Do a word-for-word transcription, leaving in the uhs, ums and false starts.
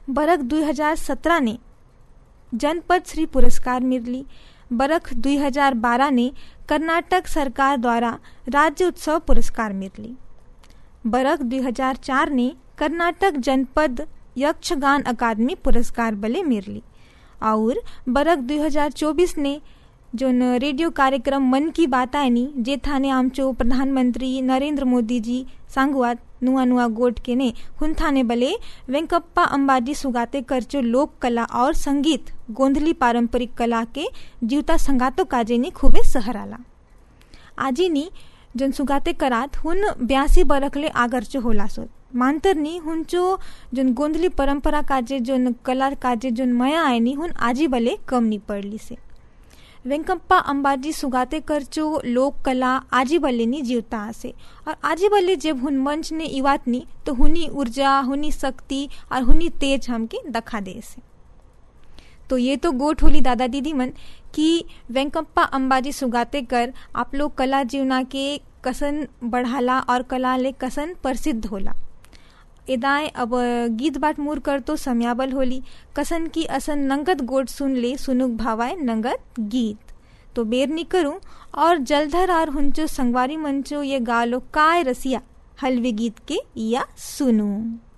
बरख दुई हजार सत्रह ने जनपद श्री पुरस्कार मिलली। बरख दुई हजार बारह ने कर्नाटक सरकार द्वारा राज्य उत्सव पुरस्कार मिलली। बरख दुई हजार चार ने कर्नाटक जनपद यक्षगान अकादमी पुरस्कार बले मिलली। और बरख दुई हजार चौबीस ने जो न रेडियो कार्यक्रम मन की बात आयनी जे थाने आमचो प्रधानमंत्री नरेंद्र मोदी जी सांगुआत नुआ नुआ गोट के ने हुन थाने बले वेंकप्पा अंबाजी सुगाते करचो लोक कला और संगीत गोंधली पारंपरिक कला के जीवता संगातो काजे ने खूबे सहराला। आजी नी जन सुगाते करात हुन ब्यासी बरखले आगरचो होला सोत मानतरनी हुनचो जन गोंधली परंपरा काजे जोन कला काजे जोन मया आयनी हुन आजी बले कम नी पड़ली से। वेंकप्पा अंबाजी सुगाते करचो लोक कला आजी बल्ले नी जीवता आसे और आजी बल्ले जब हुन मंच ने इवातनी तो हुनी ऊर्जा हुनी शक्ति और हुनी तेज हमके दखा दे से। तो ये तो गोट होली दादा दीदी मन कि वेंकप्पा अंबाजी सुगाते कर आप लोग कला जीवना के कसन बढ़ाला और कला ले कसन प्रसिद्ध होला। एदाय अब गीत बाट मूर कर तो समयाबल होली कसन की असन नंगत गोट सुन ले सुनुक भावाय नंगत गीत। तो बेर नी करूं और जलधर और हुंचो संगवारी मंचो ये गालो काय रसिया हलवे गीत के या सुनू।